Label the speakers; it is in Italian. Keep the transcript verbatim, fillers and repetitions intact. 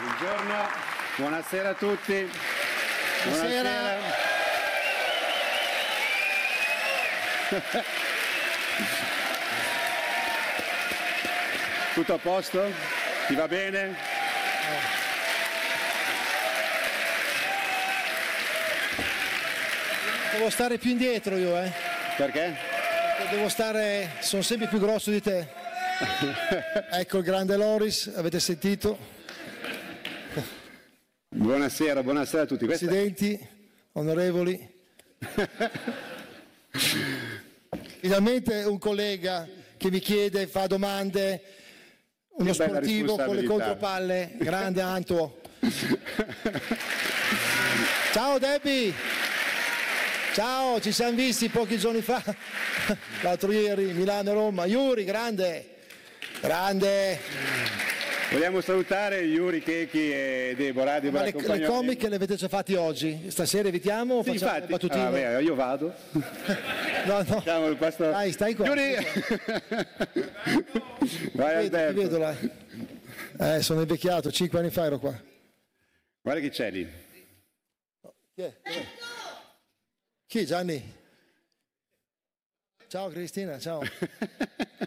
Speaker 1: Buongiorno, buonasera a tutti.
Speaker 2: Buonasera.
Speaker 1: Buonasera. Tutto a posto? Ti va bene?
Speaker 2: Devo stare più indietro io, eh.
Speaker 1: Perché?
Speaker 2: Perché devo stare, sono sempre più grosso di te. Ecco il grande Loris, avete sentito?
Speaker 1: Buonasera, buonasera a tutti. Questa...
Speaker 2: Presidenti, onorevoli. Finalmente un collega che mi chiede, fa domande, uno
Speaker 1: Che bella
Speaker 2: sportivo con le
Speaker 1: responsabilità.
Speaker 2: contropalle, grande Anto. Ciao Debbie, ciao, ci siamo visti pochi giorni fa, l'altro ieri, Milano e Roma. Yuri, grande, grande.
Speaker 1: Vogliamo salutare Yuri, Chechi e Deborah. Deborah
Speaker 2: Ma le, le
Speaker 1: accompagna-
Speaker 2: comiche le avete già fatti oggi? Stasera evitiamo o
Speaker 1: Sì,
Speaker 2: facciamo
Speaker 1: infatti,
Speaker 2: le battutine?
Speaker 1: ah, vabbè, io vado.
Speaker 2: No, no.
Speaker 1: Facciamo questo...
Speaker 2: Dai, stai qua.
Speaker 1: Yuri! Vai
Speaker 2: Ti vedo, ti
Speaker 1: Alberto.
Speaker 2: vedo là. Eh, sono invecchiato, cinque anni fa ero qua.
Speaker 1: Guarda chi c'è lì.
Speaker 2: Chi è? Dov'è? Chi, Gianni? Ciao Cristina, ciao.